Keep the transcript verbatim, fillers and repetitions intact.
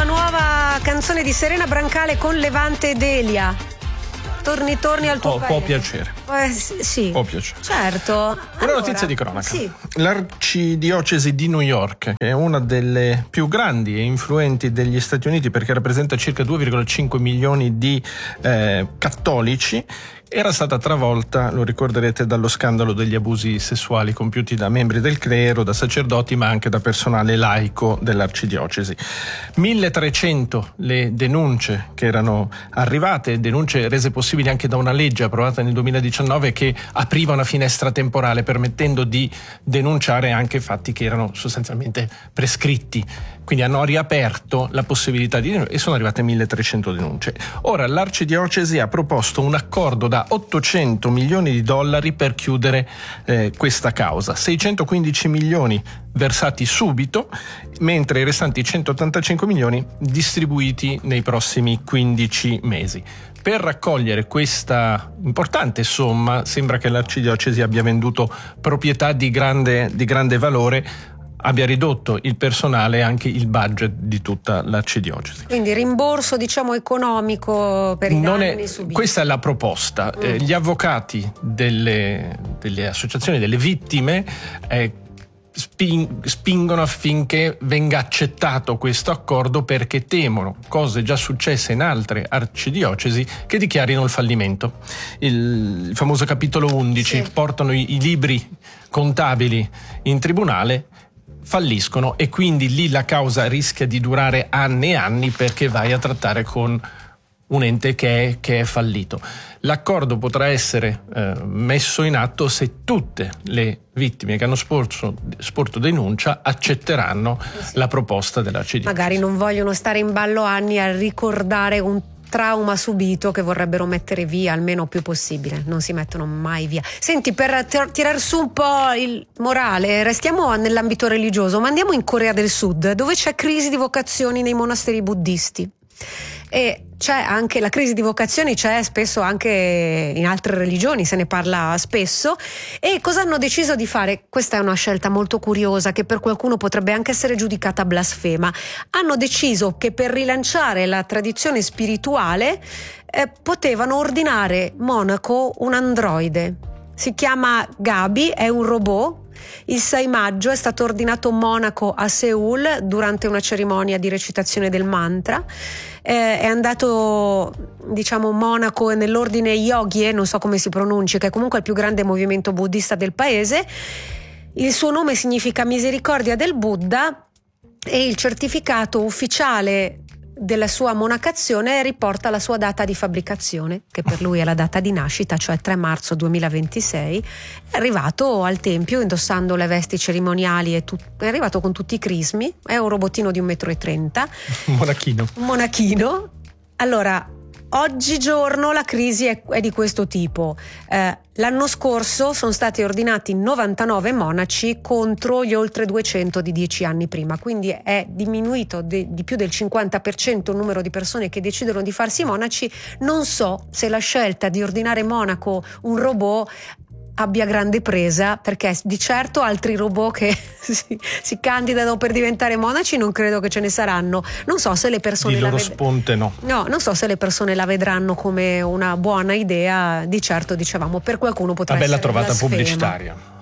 la nuova canzone di Serena Brancale con Levante ed Elia. Torni, torni al tuo oh, paese. Può piacere. Eh, sì. Può piacere. Certo. Una allora, notizia di cronaca. Sì. L'arcidiocesi di New York, che è una delle più grandi e influenti degli Stati Uniti perché rappresenta circa due virgola cinque milioni di eh, cattolici, era stata travolta, lo ricorderete, dallo scandalo degli abusi sessuali compiuti da membri del clero, da sacerdoti, ma anche da personale laico dell'arcidiocesi. milletrecento le denunce che erano arrivate, denunce rese possibili anche da una legge approvata nel duemiladiciannove che apriva una finestra temporale permettendo di denunciare anche fatti che erano sostanzialmente prescritti. Quindi hanno riaperto la possibilità di denunciare e sono arrivate milletrecento denunce. Ora l'arcidiocesi ha proposto un accordo da ottocento milioni di dollari per chiudere eh, questa causa, seicentoquindici milioni versati subito, mentre i restanti centottantacinque milioni distribuiti nei prossimi quindici mesi. Per raccogliere questa importante somma sembra che l'arcidiocesi abbia venduto proprietà di grande, di grande valore, abbia ridotto il personale e anche il budget di tutta l'arcidiocesi. Quindi rimborso, diciamo, economico per i non danni è, subiti. Questa è la proposta. Mm. Eh, gli avvocati delle, delle associazioni delle vittime eh, sping, spingono affinché venga accettato questo accordo perché temono cose già successe in altre arcidiocesi che dichiarino il fallimento. Il, il famoso capitolo undici, sì. Portano i, i libri contabili in tribunale, falliscono e quindi lì la causa rischia di durare anni e anni perché vai a trattare con un ente che è, che è fallito. L'accordo potrà essere eh, messo in atto se tutte le vittime che hanno sporto, sporto denuncia accetteranno sì. la proposta dell'arcidiocesi. Magari non vogliono stare in ballo anni a ricordare un trauma subito che vorrebbero mettere via almeno più possibile, non si mettono mai via. Senti, per tir- tirar su un po' il morale, restiamo nell'ambito religioso, ma andiamo in Corea del Sud, dove c'è crisi di vocazioni nei monasteri buddisti. E c'è anche la crisi di vocazioni, c'è spesso anche in altre religioni, se ne parla spesso. E cosa hanno deciso di fare? Questa è una scelta molto curiosa che per qualcuno potrebbe anche essere giudicata blasfema. Hanno deciso che per rilanciare la tradizione spirituale eh, potevano ordinare monaco un androide. Si chiama Gabi, è un robot. Il sei maggio è stato ordinato monaco a Seul durante una cerimonia di recitazione del mantra. Eh, è andato, diciamo, monaco nell'ordine Yogye, non so come si pronunci, che è comunque il più grande movimento buddista del paese. Il suo nome significa misericordia del Buddha e il certificato ufficiale della sua monacazione riporta la sua data di fabbricazione, che per lui è la data di nascita, cioè tre marzo duemilaventisei. È arrivato al tempio indossando le vesti cerimoniali e tu- è arrivato con tutti i crismi, è un robottino di un metro e trenta, un monachino un monachino. Allora, oggigiorno la crisi è, è di questo tipo. Eh, l'anno scorso sono stati ordinati novantanove monaci contro gli oltre duecento di dieci anni prima, quindi è diminuito de, di più del cinquanta per cento il numero di persone che decidono di farsi monaci. Non so se la scelta di ordinare monaco un robot abbia grande presa, perché di certo altri robot che si, si candidano per diventare monaci non credo che ce ne saranno. Non so se le persone di loro la ved- sponte no. No, non so se le persone la vedranno come una buona idea. Di certo, dicevamo, per qualcuno potrà una bella essere trovata blasfema. pubblicitaria.